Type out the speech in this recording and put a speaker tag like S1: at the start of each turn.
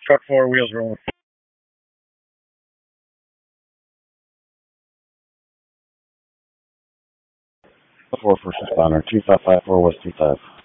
S1: Truck four wheels rolling. 4 first responder, 2554 West 25.